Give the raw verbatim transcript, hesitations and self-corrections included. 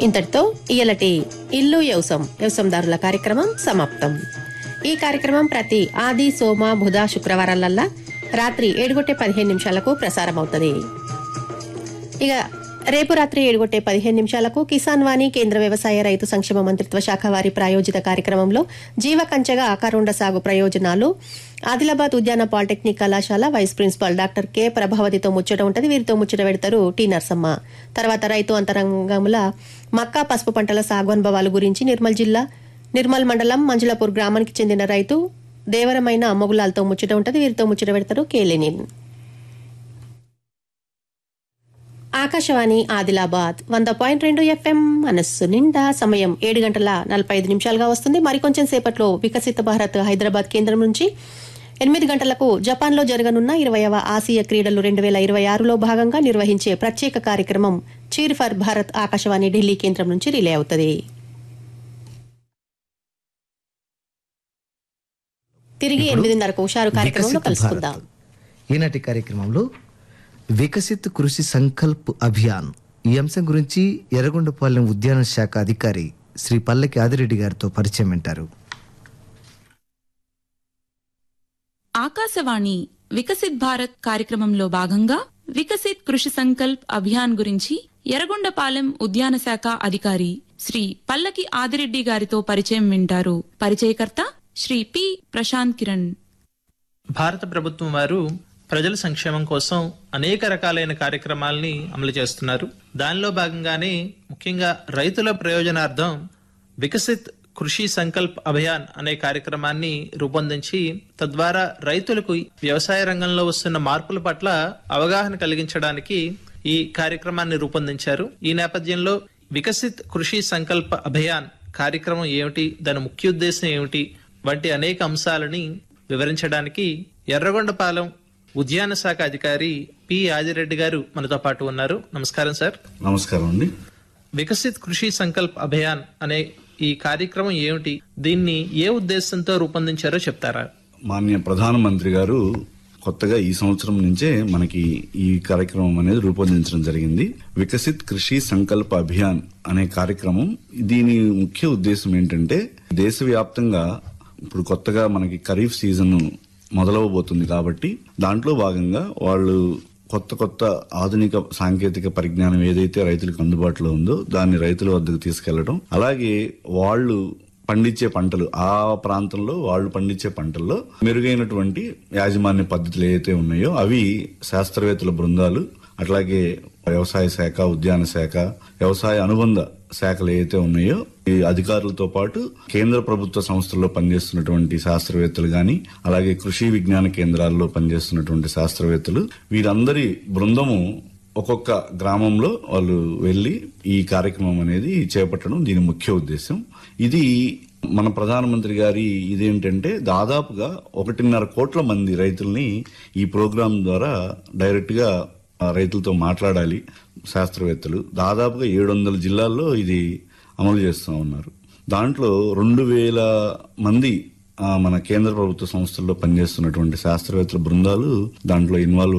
ఇంతటితో ఇయలటి ఇల్లు వ్యవసం వ్యవసందారుల కార్యక్రమం సమాప్తం. ఈ కార్యక్రమం ప్రతి ఆది సోమ బుధ శుక్రవారాలల్లా రాత్రి ఏడుగొట్టే పదిహేను నిమిషాలకు ప్రసారమవుతుంది. ఇక రేపు రాత్రి ఏడుగొట్టే పదిహేను నిమిషాలకు కిసాన్ వాణి కేంద్ర వ్యవసాయ రైతు సంక్షేమ మంత్రిత్వ శాఖ వారి ప్రాయోజిత కార్యక్రమంలో జీవ కంచెగా ఆకారుండ సాగు ప్రయోజనాలు ఆదిలాబాద్ ఉద్యాన పాలిటెక్నిక్ కళాశాల వైస్ ప్రిన్సిపాల్ డాక్టర్ కె ప్రభావతితో ముచ్చట ఉంటది. వీరితో ముచ్చట పెడతారు టి నర్సమ్మ. తర్వాత రైతు అంతరంగముల మక్కా పసుపు పంటల సాగు అనుభవాల గురించి నిర్మల్ జిల్లా నిర్మల్ మండలం మంజులాపూర్ గ్రామానికి చెందిన రైతు దేవరమైన మొగులాలతో ముచ్చట ఉంటది. వీరితో ముచ్చట పెడతారు కేలేనిన్. ఆకాశవాణి ఆదిలాబాద్ వంద పాయింట్ రెండు ఎఫ్ఎం మనస్సు నిండా. సమయం ఏడు గంటల నలభై ఐదు నిమిషాలుగా వస్తుంది. మరికొంచెం సేపట్లో వికసిత భారత్ హైదరాబాద్ కేంద్రం నుంచి ఎనిమిది గంటలకు జపాన్లో జరగనున్న ఇరవైవ ఆసియా క్రీడలు రెండు వేల ఇరవై ఆరులో భాగంగా నిర్వహించే ప్రత్యేక కార్యక్రమం చీర్ ఫర్ భారత్ ఆకాశవాణి ఢిల్లీ కేంద్రం నుంచి రిలే అవుతుంది. తిరిగి ఎనిమిదిన్నరకు హుషారు కార్యక్రమంలో కలుసుకుందాం. ఈనాటి కార్యక్రమంలో వికసిత్ కృషి సంకల్ప్ అభియాన్ ఈ అంశం గురించి ఎర్రగొండపాలెం ఉద్యాన శాఖ అధికారి శ్రీ పల్లకి ఆదిరెడ్డి గారితో పరిచయం వింటారు. ఆకాశవాణి వికసిత్ భారత్ కార్యక్రమంలో భాగంగా వికసిత్ కృషి సంకల్ప్ అభియాన్ గురించి ఎర్రగొండపాలెం ఉద్యాన శాఖ అధికారి శ్రీ పల్లకి ఆదిరెడ్డి గారితో పరిచయం వింటారు. పరిచయకర్త శ్రీ పి ప్రశాంత్ కిరణ్. భారత ప్రభుత్వం వారు ప్రజల సంక్షేమం కోసం అనేక రకాలైన కార్యక్రమాలని అమలు చేస్తున్నారు. దానిలో భాగంగానే ముఖ్యంగా రైతుల ప్రయోజనార్థం వికసిత్ కృషి సంకల్ప్ అభియాన్ అనే కార్యక్రమాన్ని రూపొందించి తద్వారా రైతులకు వ్యవసాయ రంగంలో వస్తున్న మార్పుల పట్ల అవగాహన కలిగించడానికి ఈ కార్యక్రమాన్ని రూపొందించారు. ఈ నేపథ్యంలో వికసిత్ కృషి సంకల్ప్ అభియాన్ కార్యక్రమం ఏమిటి, దాని ముఖ్య ఉద్దేశం ఏమిటి వంటి అనేక అంశాలని వివరించడానికి ఎర్రగొండపాలెం ఉద్యాన శాఖ అధికారి పి ఆదిరెడ్డి గారు మనతో పాటు ఉన్నారు. నమస్కారం సార్. నమస్కారం అండి. వికసిత్ కృషి సంకల్ప్ అభియాన్ అనే ఈ కార్యక్రమం ఏమిటి, దీన్ని ఏ ఉద్దేశంతో రూపొందించారో చెప్తారా? మాన్య ప్రధానమంత్రి గారు కొత్తగా ఈ సంవత్సరం నుంచే మనకి ఈ కార్యక్రమం అనేది రూపొందించడం జరిగింది. వికసిత్ కృషి సంకల్ప అభియాన్ అనే కార్యక్రమం, దీని ముఖ్య ఉద్దేశం ఏంటంటే దేశవ్యాప్తంగా ఇప్పుడు కొత్తగా మనకి ఖరీఫ్ సీజన్ మొదలవబోతుంది కాబట్టి దాంట్లో భాగంగా వాళ్ళు కొత్త కొత్త ఆధునిక సాంకేతిక పరిజ్ఞానం ఏదైతే రైతులకు అందుబాటులో ఉందో దాన్ని రైతుల వద్దకు తీసుకెళ్లడం, అలాగే వాళ్ళు పండించే పంటలు ఆ ప్రాంతంలో వాళ్ళు పండించే పంటల్లో మెరుగైనటువంటి యాజమాన్య పద్ధతులు ఏవైతే ఉన్నాయో అవి శాస్త్రవేత్తల బృందాలు, అట్లాగే వ్యవసాయ శాఖ, ఉద్యాన శాఖ, వ్యవసాయ అనుబంధ శాఖలు ఏవైతే ఉన్నాయో ఈ అధికారులతో పాటు కేంద్ర ప్రభుత్వ సంస్థల్లో పనిచేస్తున్నటువంటి శాస్త్రవేత్తలు గాని, అలాగే కృషి విజ్ఞాన కేంద్రాల్లో పనిచేస్తున్నటువంటి శాస్త్రవేత్తలు, వీరందరి బృందము ఒక్కొక్క గ్రామంలో వాళ్ళు వెళ్లి ఈ కార్యక్రమం అనేది చేపట్టడం దీని ముఖ్య ఉద్దేశం. ఇది మన ప్రధానమంత్రి గారి ఇదేంటంటే దాదాపుగా ఒకటిన్నర కోట్ల మంది రైతుల్ని ఈ ప్రోగ్రాం ద్వారా డైరెక్ట్ గా రైతులతో మాట్లాడాలి శాస్త్రవేత్తలు. దాదాపుగా ఏడు వందల జిల్లాల్లో ఇది అమలు చేస్తూ ఉన్నారు. దాంట్లో రెండు వేల మంది మన కేంద్ర ప్రభుత్వ సంస్థల్లో పనిచేస్తున్నటువంటి శాస్త్రవేత్తల బృందాలు దాంట్లో ఇన్వాల్వ్